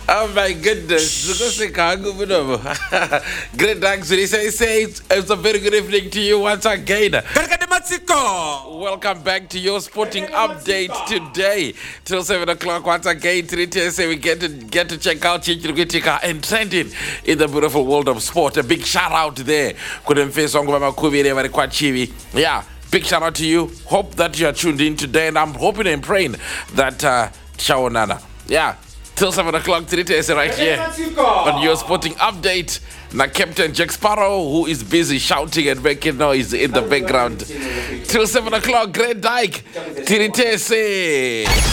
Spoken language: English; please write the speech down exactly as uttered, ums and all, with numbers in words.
Oh my goodness. Great thanks. He say, say it's, it's a very good evening to you once again. Welcome back to your sporting update today. Till seven o'clock once again. Today say we get to get to check out Chichirugitika and trending in the beautiful world of sport. A big shout out there. Yeah. Big shout out to you. Hope that you are tuned in today, and I'm hoping and praying that uh Shawanana. Yeah. Till seven o'clock today right here on your sporting update. Now Captain Jack Sparrow, who is busy shouting and making noise in the background. Till seven o'clock, Great Dyke. Tiritese.